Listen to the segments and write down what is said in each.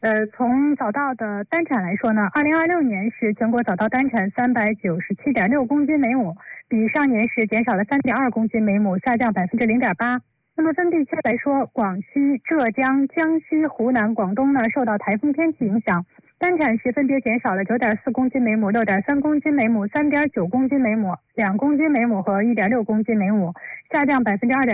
从早稻的单产来说呢，2026年是全国早稻单产397.6公斤每亩，比上年是减少了3.2公斤每亩，下降0.8%。那么分地区来说，广西、浙江、江西、湖南、广东呢受到台风天气影响，单产是分别减少了9.4公斤每亩、6.3公斤每亩、3.9公斤每亩、2公斤每亩和1.6公斤每亩，下降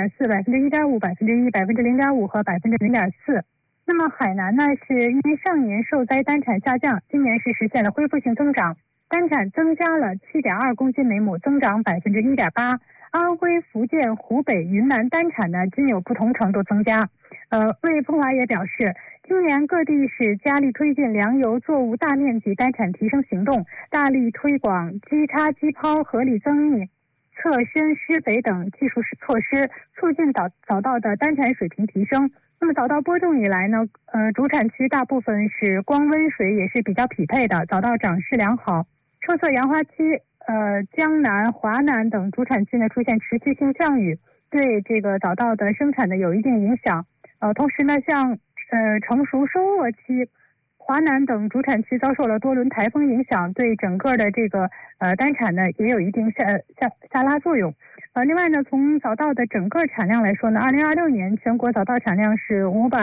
2.4%、1.5%、1%、0.5%和0.4%。那么海南呢，是因为上年受灾单产下降，今年是实现了恢复性增长，单产增加了7.2公斤每亩，增长1.8%。安徽、福建、湖北、云南单产呢均有不同程度增加。魏凤华也表示，今年各地是加力推进粮油作物大面积单产提升行动，大力推广基插基抛、合理增密、侧深施肥等技术措施，促进早稻的单产水平提升。那么早稻播种以来呢，主产区大部分是光温水也是比较匹配的，早稻长势良好。受测杨花期江南、华南等主产区呢出现持续性降雨，对这个早稻的生产呢有一定影响。同时呢，像成熟收获期，华南等主产区遭受了多轮台风影响，对整个的这个单产呢也有一定下拉作用。另外呢，从早稻的整个产量来说呢，2026年全国早稻产量是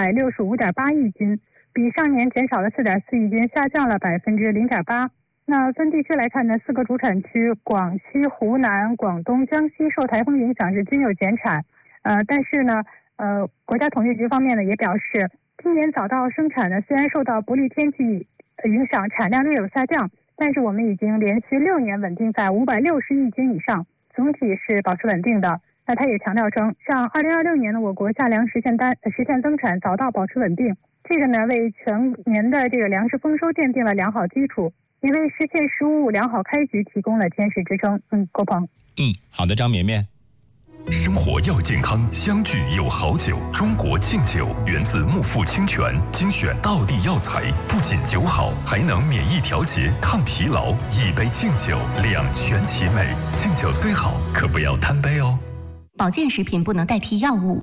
565.8亿斤，比上年减少了4.4亿斤，下降了0.8%。那分地区来看呢，4个主产区广西、湖南、广东、江西受台风影响是均有减产。但是呢，国家统计局方面呢也表示，今年早稻生产呢虽然受到不利天气影响，产量略有下降，但是我们已经连续6年稳定在560亿斤以上，总体是保持稳定的。那他也强调称，像2026年呢，我国夏粮实现增产，早稻保持稳定，这个呢为全年的这个粮食丰收奠定了良好基础，也为实现“十五五”良好开局提供了坚实支撑。郭鹏。 好的，张绵绵。 生活要健康，相聚有好酒。中国敬酒源自木富清泉，精选道地药材，不仅酒好，还能免疫调节、抗疲劳。一杯敬酒，两全其美。敬酒虽好，可不要贪杯哦。 保健食品不能代替药物。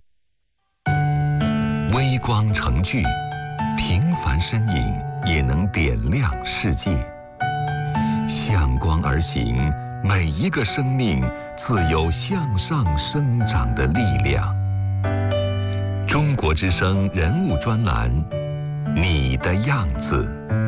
微光成炬，平凡身影也能点亮世界。向光而行，每一个生命自有向上生长的力量。中国之声人物专栏，你的样子。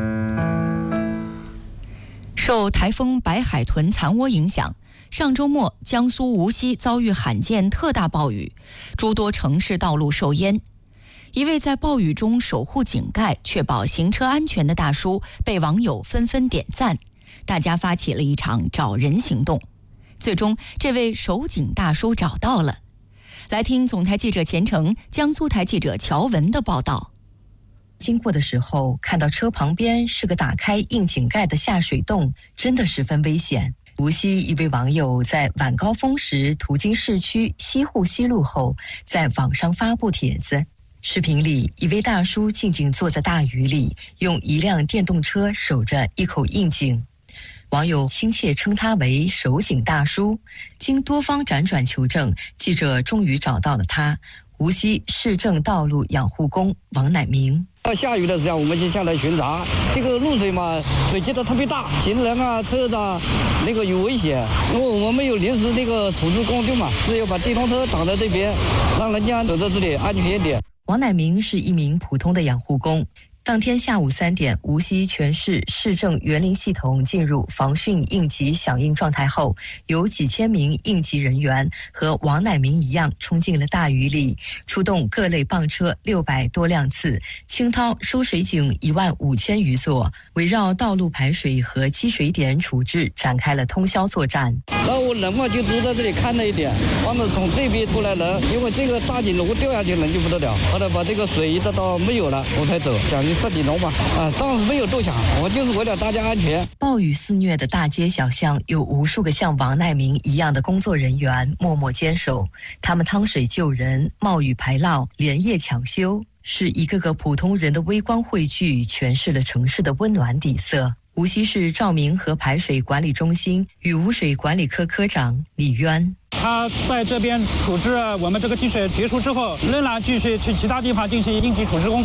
受台风白海豚残窝影响，上周末江苏无锡遭遇罕见特大暴雨，诸多城市道路受淹。一位在暴雨中守护井盖、确保行车安全的大叔被网友纷纷点赞，大家发起了一场找人行动。最终，这位守井大叔找到了。来听总台记者钱程、江苏台记者乔文的报道。 经过的时候，看到车旁边是个打开硬井盖的下水洞，真的十分危险。无锡一位网友在晚高峰时途经市区西湖西路后，在网上发布帖子。视频里，一位大叔静静坐在大雨里，用一辆电动车守着一口硬井。网友亲切称他为守井大叔。经多方辗转求证，记者终于找到了他——无锡市政道路养护工王乃明。 下雨的时候，我们就下来巡查。这个露水嘛，水积得特别大，行人啊、车子啊，那个有危险。因为我们没有临时那个处置工具嘛，只有把电动车挡在这边，让人家走在这里安全一点。 王乃明是一名普通的养护工。当天下午3点，无锡全市市政园林系统进入防汛应急响应状态后，有几千名应急人员和王乃明一样冲进了大雨里，出动各类棒车600多辆次，倾掏收水井15000余座，围绕道路排水和积水点处置展开了通宵作战。 那我人嘛就住在这里看了一点，完了从这边出来人，因为这个大井如果掉下去人就不得了，后来把这个水一直到没有了我才走，想去设井笼吧。当时没有多想，我就是为了大家安全。 暴雨肆虐的大街小巷，有无数个像王乃明一样的工作人员默默坚守，他们趟水救人，冒雨排涝，连夜抢修，是一个个普通人的微光汇聚，诠释了城市的温暖底色。无锡市照明和排水管理中心雨污水管理科科长李渊， 他在这边处置我们这个积水结束之后，仍然继续去其他地方进行应急处置工作。